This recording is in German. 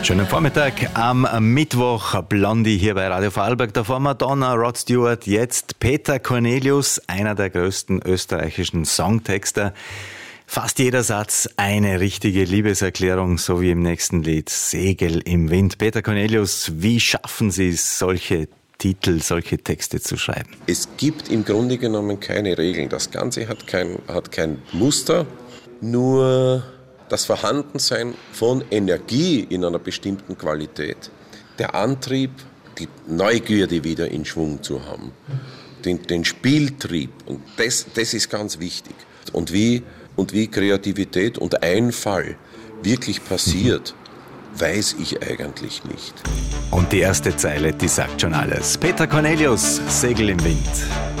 Schönen Vormittag am Mittwoch. Blondie hier bei Radio Vorarlberg. Davor Madonna, Rod Stewart, jetzt Peter Cornelius, einer der größten österreichischen Songtexter. Fast jeder Satz eine richtige Liebeserklärung, so wie im nächsten Lied Segel im Wind. Peter Cornelius, wie schaffen Sie es, solche Titel, solche Texte zu schreiben? Es gibt im Grunde genommen keine Regeln. Das Ganze hat kein Muster, nur das Vorhandensein von Energie in einer bestimmten Qualität, der Antrieb, die Neugierde wieder in Schwung zu haben, den Spieltrieb. Und das ist ganz wichtig. Und wie Kreativität und Einfall wirklich passiert, weiß ich eigentlich nicht. Und die erste Zeile, die sagt schon alles. Peter Cornelius, Segel im Wind.